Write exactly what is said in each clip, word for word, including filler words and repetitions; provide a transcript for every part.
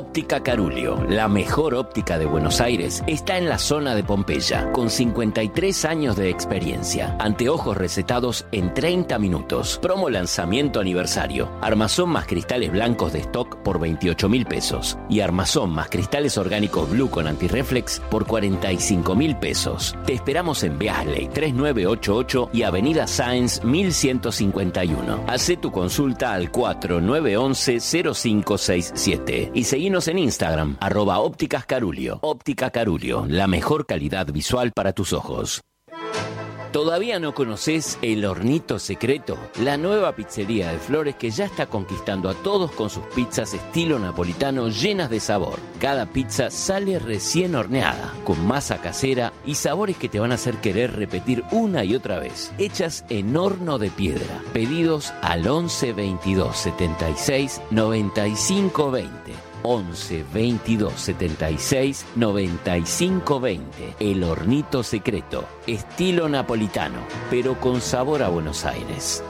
Óptica Carulio, la mejor óptica de Buenos Aires, está en la zona de Pompeya, con cincuenta y tres años de experiencia. Anteojos recetados en treinta minutos. Promo lanzamiento aniversario. Armazón más cristales blancos de stock por veintiocho mil pesos. Y armazón más cristales orgánicos Blue con antirreflex por cuarenta y cinco mil pesos. Te esperamos en Beasley tres nueve ocho ocho y Avenida Sáenz mil ciento cincuenta y uno. Hacé tu consulta al cuatro nueve once cero cinco seis siete y seguinos en Instagram, arroba ópticas Carulio. Óptica Carulio, la mejor calidad visual para tus ojos. ¿Todavía no conoces El Hornito Secreto? La nueva pizzería de Flores que ya está conquistando a todos con sus pizzas estilo napolitano llenas de sabor. Cada pizza sale recién horneada, con masa casera y sabores que te van a hacer querer repetir una y otra vez. Hechas en horno de piedra. Pedidos al once veintidós setenta y seis noventa y cinco veinte. once veintidós setenta y seis noventa y cinco veinte. El Hornito Secreto, estilo napolitano, pero con sabor a Buenos Aires.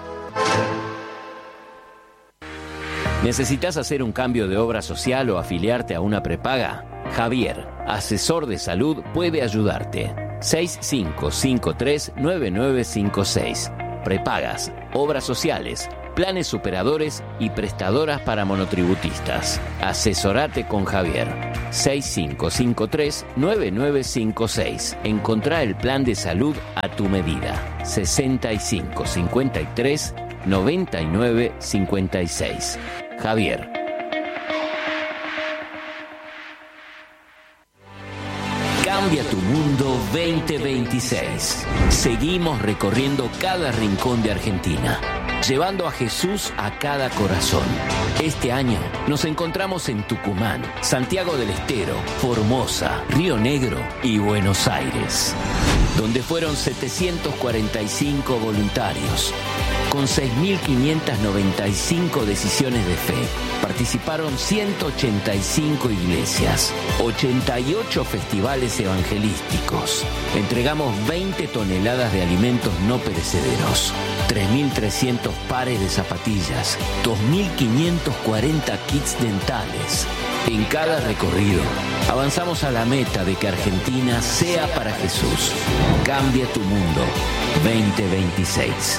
¿Necesitas hacer un cambio de obra social o afiliarte a una prepaga? Javier, asesor de salud, puede ayudarte. seis cinco cinco tres nueve nueve cinco seis. Prepagas, obras sociales, planes superadores y prestadoras para monotributistas. Asesorate con Javier. seis cinco cinco tres nueve nueve cinco seis. Encontrá el plan de salud a tu medida. sesenta y cinco cincuenta y tres noventa y nueve cincuenta y seis. Javier. Cambia tu mundo veinte veintiséis. Seguimos recorriendo cada rincón de Argentina, llevando a Jesús a cada corazón. Este año nos encontramos en Tucumán, Santiago del Estero, Formosa, Río Negro y Buenos Aires, donde fueron setecientos cuarenta y cinco voluntarios. Con seis mil quinientas noventa y cinco decisiones de fe, participaron ciento ochenta y cinco iglesias, ochenta y ocho festivales evangelísticos. Entregamos veinte toneladas de alimentos no perecederos, tres mil trescientos pares de zapatillas, dos mil quinientos cuarenta kits dentales. En cada recorrido, avanzamos a la meta de que Argentina sea para Jesús. Cambia tu mundo veinte veintiséis.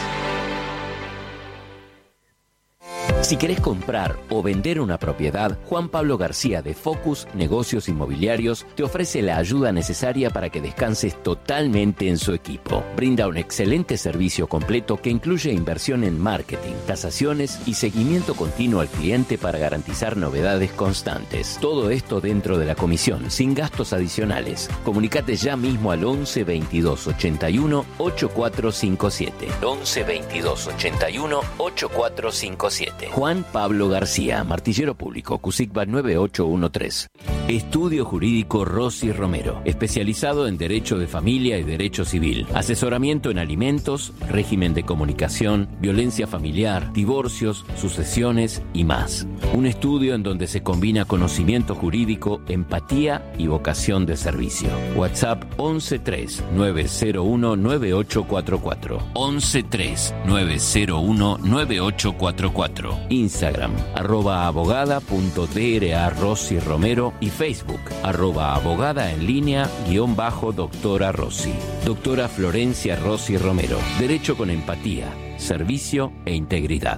Si querés comprar o vender una propiedad, Juan Pablo García de Focus Negocios Inmobiliarios te ofrece la ayuda necesaria para que descanses totalmente en su equipo. Brinda un excelente servicio completo que incluye inversión en marketing, tasaciones y seguimiento continuo al cliente para garantizar novedades constantes. Todo esto dentro de la comisión, sin gastos adicionales. Comunicate ya mismo al once veintidós ochenta y uno ochenta y cuatro cincuenta y siete. once veintidós ochenta y uno ochenta y cuatro cincuenta y siete. Juan Pablo García, Martillero Público, CUSICBA nueve ocho uno tres. Estudio Jurídico Rossi Romero, especializado en Derecho de Familia y Derecho Civil. Asesoramiento en alimentos, régimen de comunicación, violencia familiar, divorcios, sucesiones y más. Un estudio en donde se combina conocimiento jurídico, empatía y vocación de servicio. WhatsApp once tres nueve cero uno nueve ocho cuatro cuatro. once tres nueve cero uno nueve ocho cuatro cuatro. Instagram, arroba abogada punto dra Rossi Romero y Facebook, arroba abogada en línea guión bajo doctora Rossi. Doctora Florencia Rossi Romero. Derecho con empatía, servicio e integridad.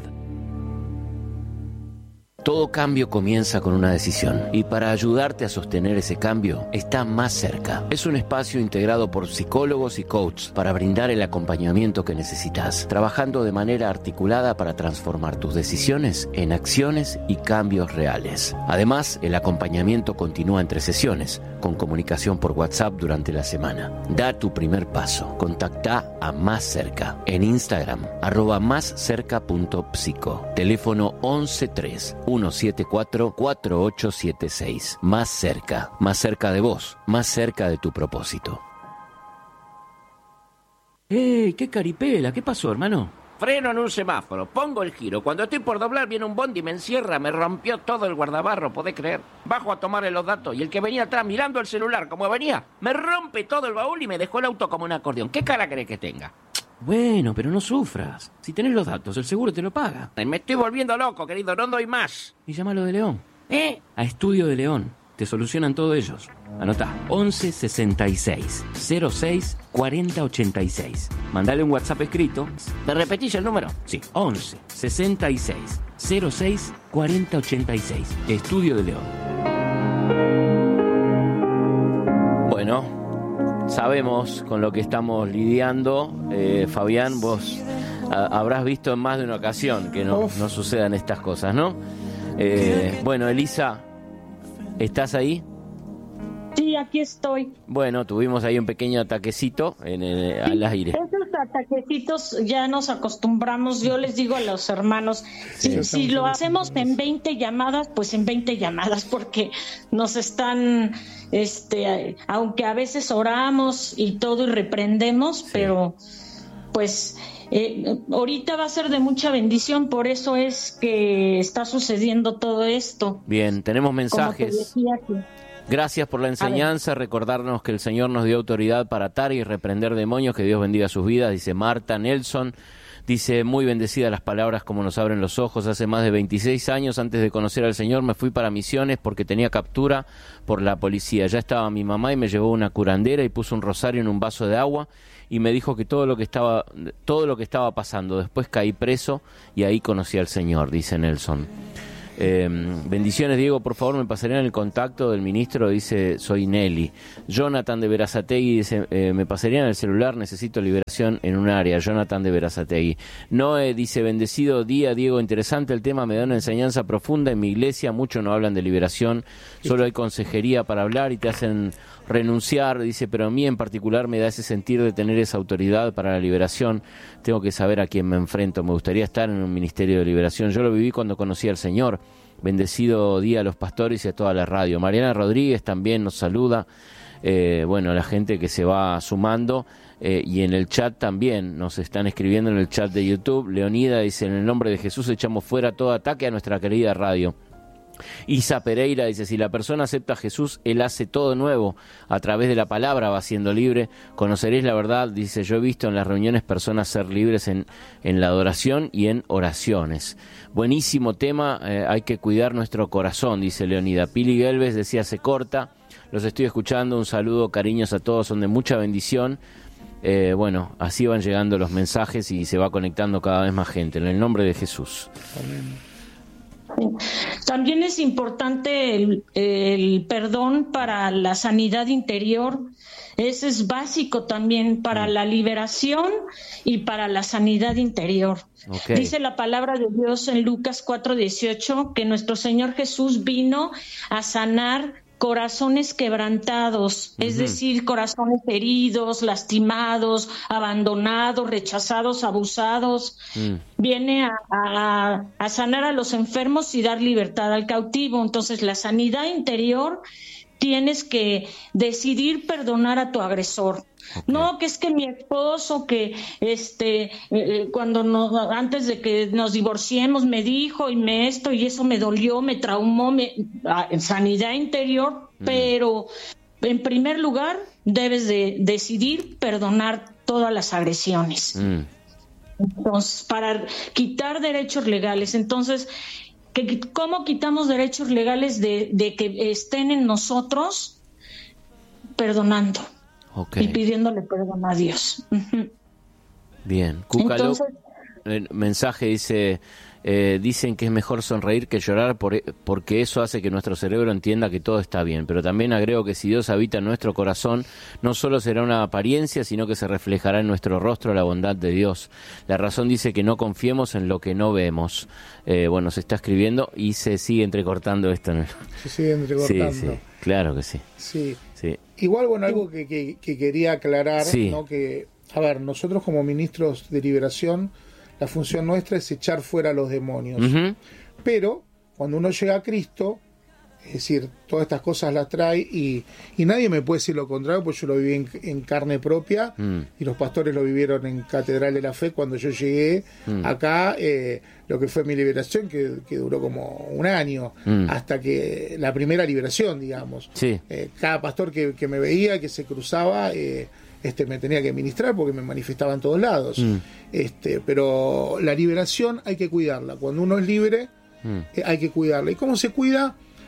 Todo cambio comienza con una decisión y para ayudarte a sostener ese cambio está Más Cerca. Es un espacio integrado por psicólogos y coaches para brindar el acompañamiento que necesitas, trabajando de manera articulada para transformar tus decisiones en acciones y cambios reales. Además, el acompañamiento continúa entre sesiones, con comunicación por WhatsApp durante la semana. Da tu primer paso. Contacta a Más Cerca en Instagram, arroba más cerca punto psico. Teléfono once tres uno siete cuatro cuatro ocho siete seis. Más Cerca, más cerca de vos, más cerca de tu propósito. ¡Ey! ¡Qué caripela! ¿Qué pasó, hermano? Freno en un semáforo, pongo el giro. Cuando estoy por doblar viene un bondi y me encierra, me rompió todo el guardabarro, ¿podés creer? Bajo a tomarle los datos y el que venía atrás mirando el celular como venía, me rompe todo el baúl y me dejó el auto como un acordeón. ¿Qué cara crees que tenga? Bueno, pero no sufras. Si tenés los datos, el seguro te lo paga. Me estoy volviendo loco, querido, no doy más. Y llámalo de León. ¿Eh? A Estudio de León. Te solucionan todo ellos. Anotá, once sesenta y seis cero seis cuarenta ochenta y seis. Mandale un WhatsApp escrito. ¿Me repetís el número? Sí, once sesenta y seis cero seis cuarenta ochenta y seis. Estudio de León. Bueno, sabemos con lo que estamos lidiando. Eh, Fabián, vos a, habrás visto en más de una ocasión que no, no sucedan estas cosas, ¿no? Eh, bueno, Elisa, ¿estás ahí? Sí, aquí estoy. Bueno, tuvimos ahí un pequeño ataquecito en el, al aire. Esos ataquecitos ya nos acostumbramos. Yo les digo a los hermanos, si, si lo hacemos en veinte llamadas, pues en veinte llamadas, porque nos están, este, aunque a veces oramos y todo y reprendemos, sí. pero pues eh, ahorita va a ser de mucha bendición, por eso es que está sucediendo todo esto. Bien, tenemos mensajes. Como te decía que... Gracias por la enseñanza, recordarnos que el Señor nos dio autoridad para atar y reprender demonios, que Dios bendiga sus vidas, dice Marta Nelson, dice muy bendecidas las palabras como nos abren los ojos, hace más de veintiséis años antes de conocer al Señor me fui para Misiones porque tenía captura por la policía, ya estaba mi mamá y me llevó una curandera y puso un rosario en un vaso de agua y me dijo que todo lo que estaba, todo lo que estaba pasando, después caí preso y ahí conocí al Señor, dice Nelson. Eh, bendiciones, Diego, por favor me pasarían el contacto del ministro, dice soy Nelly. Jonathan de Berazategui dice eh, me pasarían el celular, necesito liberación en un área. Jonathan de Berazategui. Noé dice bendecido día, Diego, interesante el tema, me da una enseñanza profunda en mi iglesia, muchos no hablan de liberación, solo hay consejería para hablar y te hacen renunciar, dice, pero a mí en particular me da ese sentir de tener esa autoridad para la liberación, tengo que saber a quién me enfrento, me gustaría estar en un ministerio de liberación, yo lo viví cuando conocí al Señor. Bendecido día a los pastores y a toda la radio. Mariana Rodríguez también nos saluda, eh, bueno, la gente que se va sumando, eh, y en el chat también, nos están escribiendo en el chat de YouTube. Leonida dice, en el nombre de Jesús echamos fuera todo ataque a nuestra querida radio. Isa Pereira dice, si la persona acepta a Jesús, Él hace todo nuevo, a través de la palabra va siendo libre, conoceréis la verdad, dice, yo he visto en las reuniones personas ser libres en, en la adoración y en oraciones. Buenísimo tema, eh, hay que cuidar nuestro corazón, dice Leonida. Pili Gelves decía, se corta, los estoy escuchando, un saludo, cariños a todos, son de mucha bendición. Eh, bueno, así van llegando los mensajes y se va conectando cada vez más gente, en el nombre de Jesús. Amén. También es importante el, el perdón para la sanidad interior. Ese es básico también para la liberación y para la sanidad interior. Okay. Dice la palabra de Dios en Lucas cuatro dieciocho que nuestro Señor Jesús vino a sanar corazones quebrantados, uh-huh. es decir, corazones heridos, lastimados, abandonados, rechazados, abusados. Uh-huh. Viene a, a, a sanar a los enfermos y dar libertad al cautivo. Entonces, la sanidad interior, tienes que decidir perdonar a tu agresor. Okay. No, que es que mi esposo, que este, eh, cuando no, antes de que nos divorciemos me dijo y me esto y eso me dolió, me traumó, me, en sanidad interior, mm. pero en primer lugar debes de decidir perdonar todas las agresiones. Mm. Entonces, para quitar derechos legales, entonces, que, ¿cómo quitamos derechos legales de, de que estén en nosotros? Perdonando. Okay. Y pidiéndole perdón a Dios. Uh-huh. Bien. Cúcalo, entonces, el mensaje dice, eh, dicen que es mejor sonreír que llorar por, porque eso hace que nuestro cerebro entienda que todo está bien, pero también agrego que si Dios habita en nuestro corazón, no solo será una apariencia, sino que se reflejará en nuestro rostro la bondad de Dios. La razón dice que no confiemos en lo que no vemos. Eh, bueno, se está escribiendo y se sigue entrecortando esto. ¿No? Se sigue entrecortando. Sí, sí, claro que sí. Sí. Sí. Igual, bueno, algo que, que, que quería aclarar, sí. ¿no? Que, a ver, nosotros como ministros de liberación, la función nuestra es echar fuera a los demonios. Uh-huh. Pero, cuando uno llega a Cristo, es decir, todas estas cosas las trae y, y nadie me puede decir lo contrario, porque yo lo viví en, en carne propia mm. y los pastores lo vivieron en Catedral de la Fe cuando yo llegué mm. acá, eh, lo que fue mi liberación, que, que duró como un año, mm. hasta que la primera liberación, digamos. Sí. Eh, cada pastor que, que me veía, que se cruzaba, eh, este me tenía que ministrar porque me manifestaba en todos lados. Mm. Este, pero la liberación hay que cuidarla. Cuando uno es libre, mm. eh, hay que cuidarla. ¿Y cómo se cuida?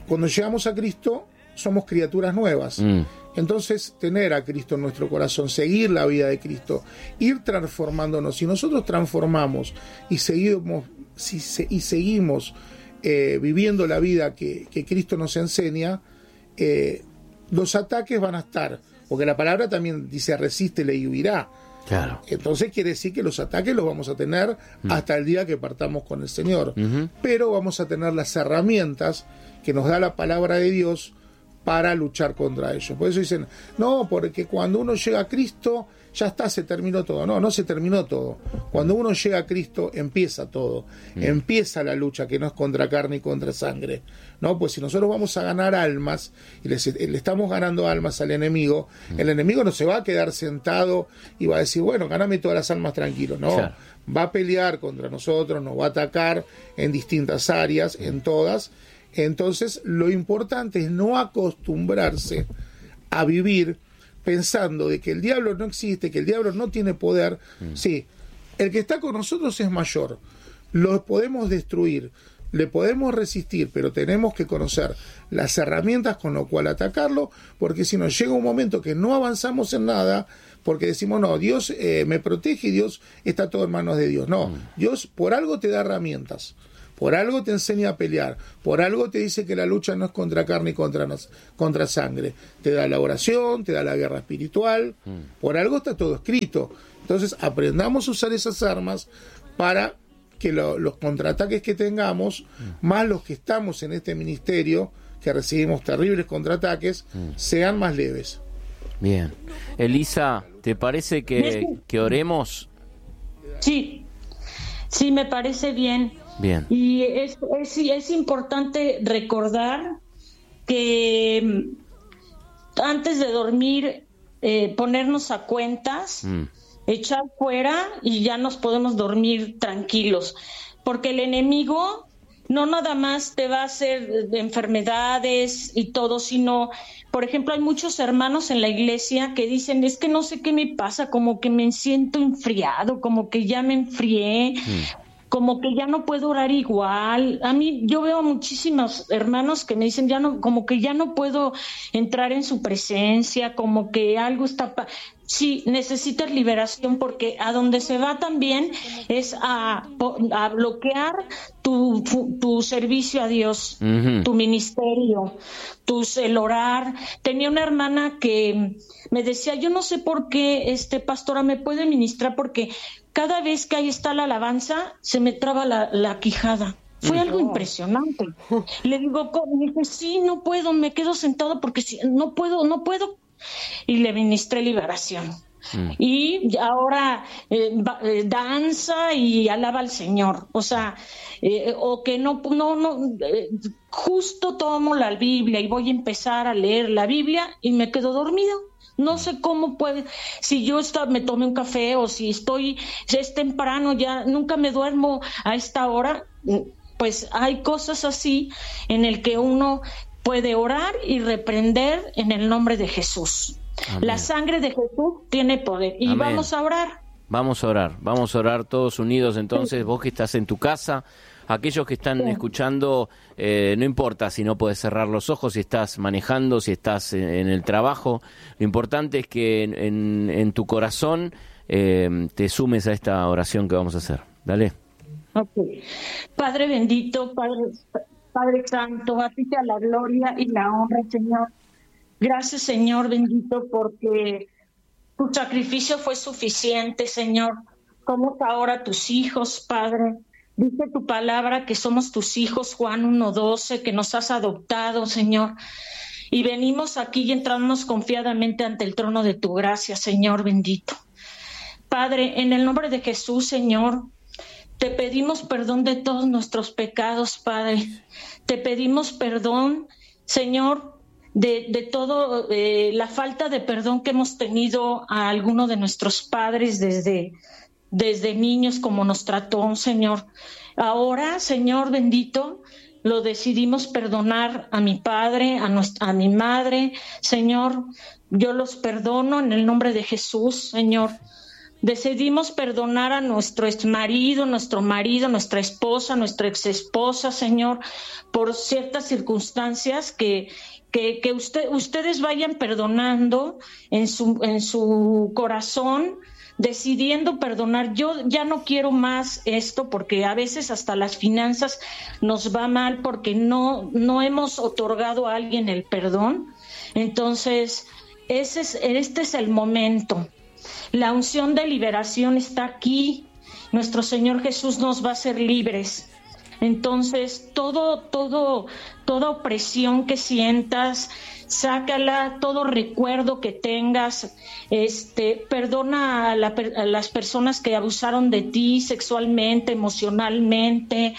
cuando llegamos a Cristo somos criaturas nuevas. Mm. Entonces, tener a Cristo en nuestro corazón, seguir la vida de Cristo, ir transformándonos. Si nosotros transformamos y seguimos, si se, y seguimos eh, viviendo la vida que, que Cristo nos enseña, eh, los ataques van a estar, porque la palabra también dice resístele y huirá. Claro. Entonces quiere decir que los ataques los vamos a tener mm. hasta el día que partamos con el Señor. Uh-huh. Pero vamos a tener las herramientas que nos da la palabra de Dios para luchar contra ellos. Por eso dicen, no, porque cuando uno llega a Cristo, ya está, se terminó todo. No, no se terminó todo. Cuando uno llega a Cristo, empieza todo. Mm. Empieza la lucha, que no es contra carne y contra sangre. No, pues si nosotros vamos a ganar almas, y le, le estamos ganando almas al enemigo, mm. el enemigo no se va a quedar sentado y va a decir, bueno, ganame todas las almas tranquilo. No, claro. Va a pelear contra nosotros, nos va a atacar en distintas áreas, mm. en todas. Entonces, lo importante es no acostumbrarse a vivir pensando de que el diablo no existe, que el diablo no tiene poder. Mm. Sí, el que está con nosotros es mayor. Lo podemos destruir, le podemos resistir, pero tenemos que conocer las herramientas con lo cual atacarlo, porque si nos llega un momento que no avanzamos en nada, porque decimos, no, Dios eh, me protege y Dios está todo en manos de Dios. No, mm. Dios por algo te da herramientas. Por algo te enseña a pelear, por algo te dice que la lucha no es contra carne y contra, contra sangre. Te da la oración, te da la guerra espiritual, mm. por algo está todo escrito. Entonces aprendamos a usar esas armas para que lo, los contraataques que tengamos, mm. más los que estamos en este ministerio, que recibimos terribles contraataques, mm. sean más leves. Bien. Elisa, ¿te parece que, que oremos? Sí, sí, me parece bien. Bien. Y es, es, es importante recordar que antes de dormir, eh, ponernos a cuentas, mm. echar fuera y ya nos podemos dormir tranquilos. Porque el enemigo no nada más te va a hacer enfermedades y todo, sino, por ejemplo, hay muchos hermanos en la iglesia que dicen, es que no sé qué me pasa, como que me siento enfriado, como que ya me enfrié. Mm. Como que ya no puedo orar igual. A mí, yo veo a muchísimos hermanos que me dicen, ya no, como que ya no puedo entrar en su presencia, como que algo está... Pa- sí, necesitas liberación, porque a donde se va también es a, a bloquear tu, tu servicio a Dios, uh-huh. tu ministerio, tu, el orar. Tenía una hermana que me decía, yo no sé por qué, este pastora, me puede ministrar, porque cada vez que ahí está la alabanza, se me traba la, la quijada. Fue uh-huh. algo impresionante. Le digo, me dice, sí, no puedo, me quedo sentado porque si, no puedo, no puedo. Y le ministré liberación. Mm. Y ahora eh, eh, danza y alaba al Señor. O sea, eh, o que no, no, no eh, justo tomo la Biblia y voy a empezar a leer la Biblia y me quedo dormido. No sé cómo puede, si yo está, me tomé un café o si estoy, si es temprano, ya nunca me duermo a esta hora. Pues hay cosas así en el que uno puede orar y reprender en el nombre de Jesús. Amén. La sangre de Jesús tiene poder. Y Amén. Vamos a orar. Vamos a orar, vamos a orar todos unidos. Entonces, sí. Vos que estás en tu casa, aquellos que están sí. escuchando, eh, no importa si no puedes cerrar los ojos, si estás manejando, si estás en, en el trabajo. Lo importante es que en, en, en tu corazón eh, te sumes a esta oración que vamos a hacer. Dale. Okay. Padre bendito, Padre... Padre Santo, a ti te da la gloria y la honra, Señor. Gracias, Señor bendito, porque tu sacrificio fue suficiente, Señor. Somos ahora tus hijos, Padre. Dice tu palabra que somos tus hijos, Juan uno doce, que nos has adoptado, Señor. Y venimos aquí y entramos confiadamente ante el trono de tu gracia, Señor bendito. Padre, en el nombre de Jesús, Señor, te pedimos perdón de todos nuestros pecados, Padre. Te pedimos perdón, Señor, de, de todo eh, la falta de perdón que hemos tenido a alguno de nuestros padres desde, desde niños, como nos trató, Señor. Ahora, Señor bendito, lo decidimos perdonar a mi padre, a, nuestra, a mi madre, Señor. Yo los perdono en el nombre de Jesús, Señor. Decidimos perdonar a nuestro exmarido, nuestro marido, nuestra esposa, nuestra exesposa, Señor, por ciertas circunstancias que, que, que usted, ustedes vayan perdonando en su, en su corazón, decidiendo perdonar. Yo ya no quiero más esto, porque a veces hasta las finanzas nos va mal porque no, no hemos otorgado a alguien el perdón. Entonces, ese es, este es el momento. La unción de liberación está aquí. Nuestro Señor Jesús nos va a hacer libres. Entonces, todo, todo, toda opresión que sientas, sácala. Todo recuerdo que tengas, este, perdona a, la, a las personas que abusaron de ti sexualmente, emocionalmente.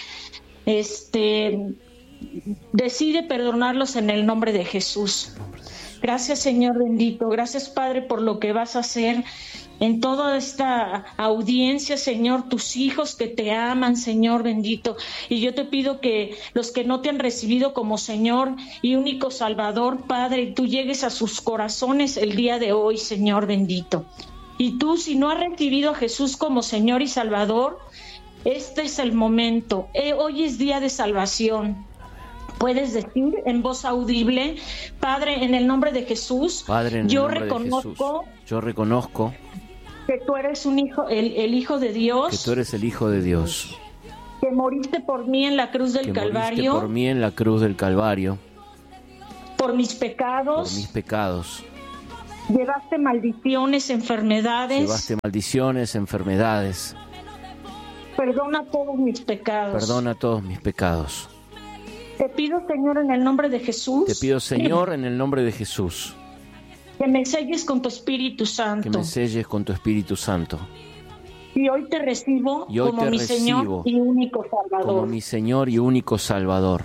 Este, decide perdonarlos en el nombre de Jesús. Gracias, Señor bendito. Gracias, Padre, por lo que vas a hacer en toda esta audiencia, Señor, tus hijos que te aman, Señor bendito. Y yo te pido que los que no te han recibido como Señor y único Salvador, Padre, tú llegues a sus corazones el día de hoy, Señor bendito. Y tú, si no has recibido a Jesús como Señor y Salvador, este es el momento. Eh, hoy es día de salvación. Puedes decir en voz audible: Padre, en el nombre de Jesús, Padre, en yo el nombre reconozco, de Jesús, yo reconozco que tú eres un hijo, el, el Hijo de Dios, que tú eres el Hijo de Dios, que moriste por mí en la cruz del que Calvario, moriste por mí en la cruz del Calvario, por mis pecados, por mis pecados, llevaste maldiciones, enfermedades, llevaste maldiciones, enfermedades, perdona todos mis pecados, perdona todos mis pecados. Te pido, Señor, en el nombre de Jesús. Te pido, Señor, en el nombre de Jesús, que me selles con tu Espíritu Santo. que me selles con tu Espíritu Santo. Y hoy te recibo Y hoy como te mi recibo Señor y único Salvador. como mi Señor y único Salvador.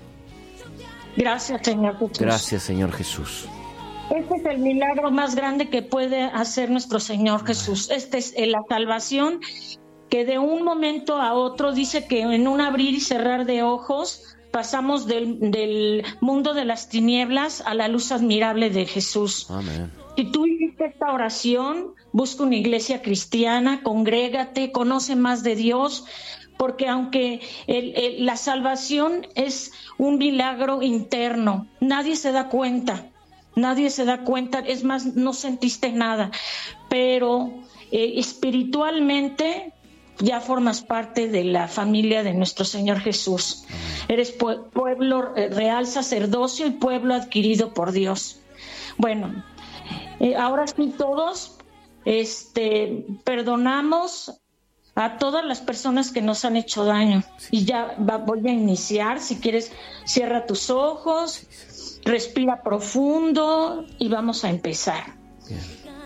Gracias, Señor Jesús. Gracias, Señor Jesús. Este es el milagro más grande que puede hacer nuestro Señor Jesús. Este es la salvación que de un momento a otro, dice que en un abrir y cerrar de ojos pasamos del, del mundo de las tinieblas a la luz admirable de Jesús. Amén. Si tú hiciste esta oración, busca una iglesia cristiana, congrégate, conoce más de Dios, porque aunque el, el, la salvación es un milagro interno, nadie se da cuenta, nadie se da cuenta, es más, no sentiste nada, pero eh, espiritualmente ya formas parte de la familia de nuestro Señor Jesús. Eres pue- pueblo real, sacerdocio y pueblo adquirido por Dios. Bueno, eh, ahora sí todos este, perdonamos a todas las personas que nos han hecho daño. Y ya va, voy a iniciar. Si quieres, cierra tus ojos, respira profundo y vamos a empezar. Bien.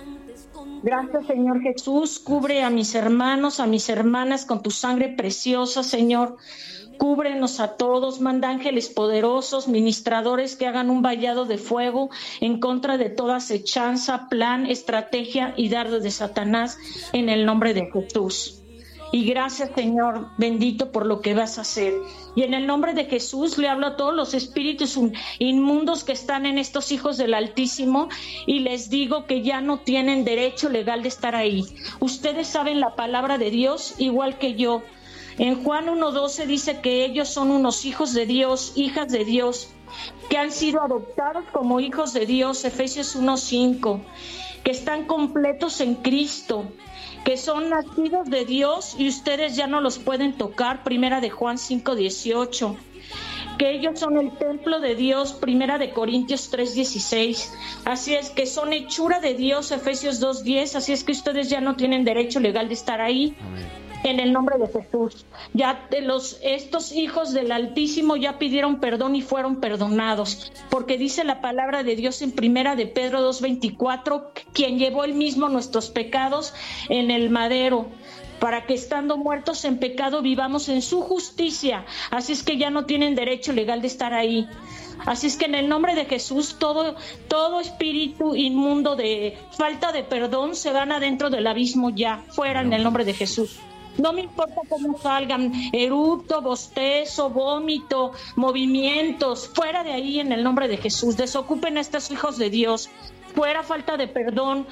Gracias, Señor Jesús. Cubre a mis hermanos, a mis hermanas con tu sangre preciosa, Señor. Cúbrenos a todos, manda ángeles poderosos, ministradores que hagan un vallado de fuego en contra de toda acechanza, plan, estrategia y dardo de Satanás en el nombre de Jesús. Y gracias, Señor bendito, por lo que vas a hacer. Y en el nombre de Jesús le hablo a todos los espíritus inmundos que están en estos hijos del Altísimo y les digo que ya no tienen derecho legal de estar ahí. Ustedes saben la palabra de Dios igual que yo. En Juan uno doce dice que ellos son unos hijos de Dios, hijas de Dios, que han sido adoptados como hijos de Dios, Efesios uno cinco, que están completos en Cristo, que son nacidos de Dios y ustedes ya no los pueden tocar, primera de Juan cinco dieciocho, que ellos son el templo de Dios, primera de Corintios tres dieciséis, así es que son hechura de Dios, Efesios dos diez, así es que ustedes ya no tienen derecho legal de estar ahí. Amén. En el nombre de Jesús, ya de los estos hijos del Altísimo ya pidieron perdón y fueron perdonados, porque dice la palabra de Dios en primera de Pedro dos veinticuatro, quien llevó él mismo nuestros pecados en el madero, para que estando muertos en pecado vivamos en su justicia, así es que ya no tienen derecho legal de estar ahí. Así es que en el nombre de Jesús, todo, todo espíritu inmundo de falta de perdón se van adentro del abismo ya, fuera en el nombre de Jesús. No me importa cómo salgan, eructo, bostezo, vómito, movimientos, fuera de ahí en el nombre de Jesús. Desocupen a estos hijos de Dios. Fuera falta de perdón,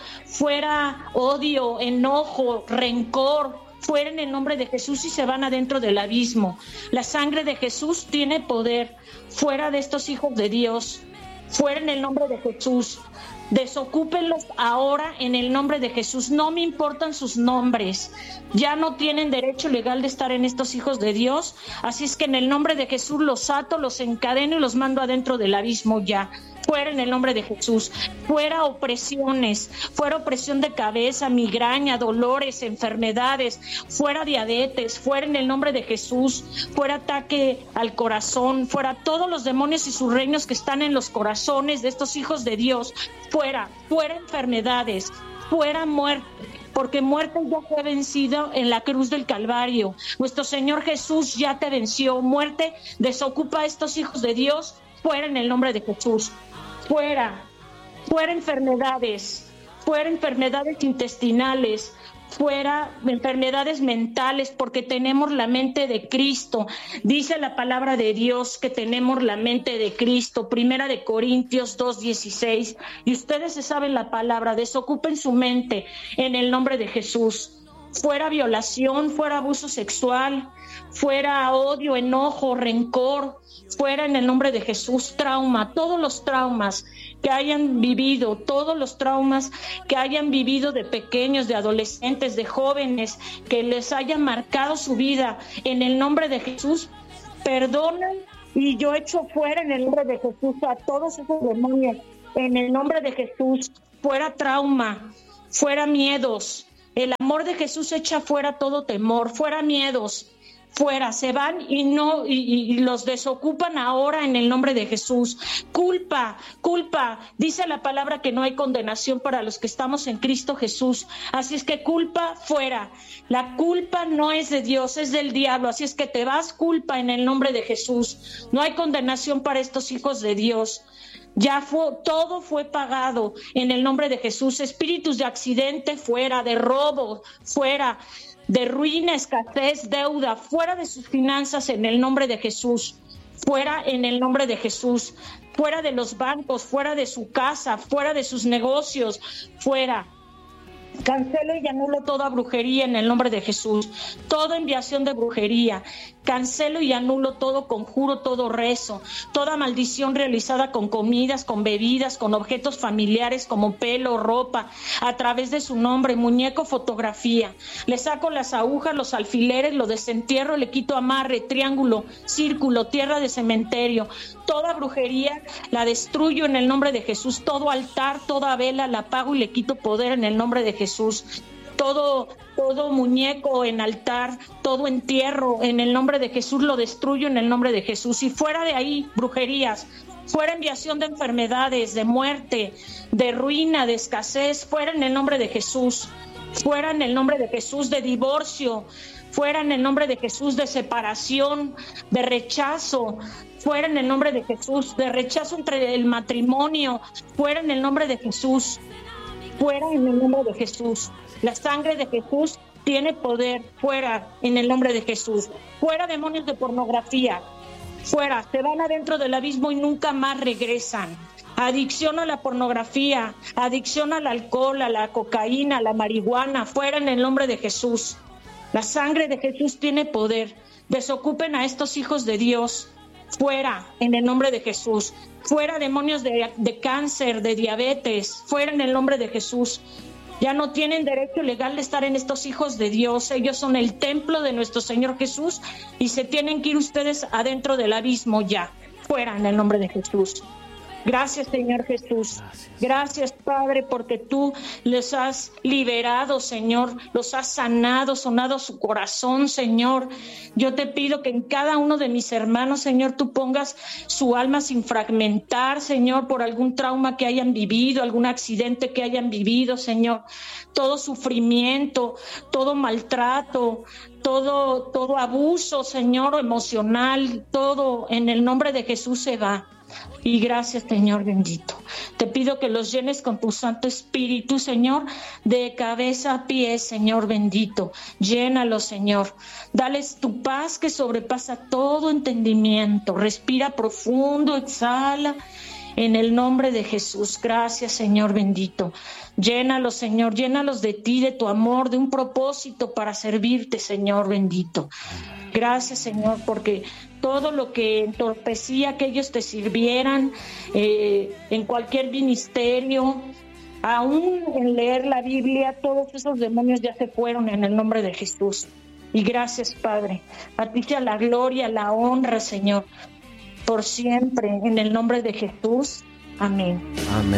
fuera odio, enojo, rencor, fuera en el nombre de Jesús y se van adentro del abismo. La sangre de Jesús tiene poder. Fuera de estos hijos de Dios, fuera en el nombre de Jesús. Desocúpenlos ahora en el nombre de Jesús. No me importan sus nombres. Ya no tienen derecho legal de estar en estos hijos de Dios. Así es que en el nombre de Jesús los ato, los encadeno y los mando adentro del abismo ya. Fuera en el nombre de Jesús. Fuera opresiones, fuera opresión de cabeza, migraña, dolores, enfermedades, fuera diabetes, fuera en el nombre de Jesús, fuera ataque al corazón, fuera todos los demonios y sus reinos que están en los corazones de estos hijos de Dios, fuera, fuera enfermedades, fuera muerte, porque muerte ya fue vencido en la cruz del Calvario. Nuestro Señor Jesús ya te venció. Muerte, desocupa a estos hijos de Dios, fuera en el nombre de Jesús. Fuera, fuera enfermedades, fuera enfermedades intestinales, fuera enfermedades mentales, porque tenemos la mente de Cristo. Dice la palabra de Dios que tenemos la mente de Cristo, Primera de Corintios dos dieciséis, y ustedes se saben la palabra. Desocupen su mente en el nombre de Jesús. Fuera violación, fuera abuso sexual, fuera odio, enojo, rencor, fuera en el nombre de Jesús trauma, todos los traumas que hayan vivido, todos los traumas que hayan vivido de pequeños, de adolescentes, de jóvenes, que les haya marcado su vida, en el nombre de Jesús, perdonan y yo echo fuera en el nombre de Jesús a todos esos demonios, en el nombre de Jesús, fuera trauma, fuera miedos. El amor de Jesús echa fuera todo temor, fuera miedos, fuera, se van y no y, y los desocupan ahora en el nombre de Jesús. Culpa, culpa, dice la palabra que no hay condenación para los que estamos en Cristo Jesús. Así es que culpa fuera. La culpa no es de Dios, es del diablo. Así es que te vas, culpa, en el nombre de Jesús. No hay condenación para estos hijos de Dios. Ya fue, todo fue pagado en el nombre de Jesús. Espíritus de accidente fuera, de robo fuera, de ruina, escasez, deuda, fuera de sus finanzas en el nombre de Jesús. Fuera en el nombre de Jesús. Fuera de los bancos, fuera de su casa, fuera de sus negocios, fuera. Cancelo y anulo toda brujería en el nombre de Jesús, toda enviación de brujería. Cancelo y anulo todo conjuro, todo rezo, toda maldición realizada con comidas, con bebidas, con objetos familiares como pelo, ropa, a través de su nombre, muñeco, fotografía. Le saco las agujas, los alfileres, lo desentierro, le quito amarre, triángulo, círculo, tierra de cementerio. Toda brujería la destruyo en el nombre de Jesús. Todo altar, toda vela la apago y le quito poder en el nombre de Jesús. Todo, todo muñeco en altar, todo entierro en el nombre de Jesús lo destruyo en el nombre de Jesús. Y fuera de ahí, brujerías, fuera enviación de enfermedades, de muerte, de ruina, de escasez, fuera en el nombre de Jesús. Fuera en el nombre de Jesús, de divorcio, fuera en el nombre de Jesús, de separación, de rechazo, fuera en el nombre de Jesús, de rechazo entre el matrimonio, fuera en el nombre de Jesús, fuera en el nombre de Jesús. La sangre de Jesús tiene poder, fuera en el nombre de Jesús. Fuera demonios de pornografía, fuera, se van adentro del abismo y nunca más regresan. Adicción a la pornografía, adicción al alcohol, a la cocaína, a la marihuana, fuera en el nombre de Jesús. La sangre de Jesús tiene poder. Desocupen a estos hijos de Dios, fuera en el nombre de Jesús. Fuera demonios de, de cáncer, de diabetes, fuera en el nombre de Jesús. Ya no tienen derecho legal de estar en estos hijos de Dios. Ellos son el templo de nuestro Señor Jesús y se tienen que ir ustedes adentro del abismo ya, fuera en el nombre de Jesús. Gracias, Señor Jesús. Gracias. Gracias, Padre, porque tú les has liberado, Señor, los has sanado, sonado su corazón, Señor. Yo te pido que en cada uno de mis hermanos, Señor, tú pongas su alma sin fragmentar, Señor, por algún trauma que hayan vivido, algún accidente que hayan vivido, Señor. Todo sufrimiento, todo maltrato, todo, todo abuso, Señor, emocional, todo en el nombre de Jesús se va. Y gracias, Señor bendito. Te pido que los llenes con tu Santo Espíritu, Señor, de cabeza a pie, Señor bendito. Llénalos, Señor. Dales tu paz que sobrepasa todo entendimiento. Respira profundo, exhala. En el nombre de Jesús, gracias, Señor bendito. Llénalos, Señor, llénalos de ti, de tu amor, de un propósito para servirte, Señor bendito. Gracias, Señor, porque todo lo que entorpecía que ellos te sirvieran eh, en cualquier ministerio, aún en leer la Biblia, todos esos demonios ya se fueron en el nombre de Jesús. Y gracias, Padre. A ti sea la gloria, la honra, Señor, por siempre, en el nombre de Jesús. Amén. Amén.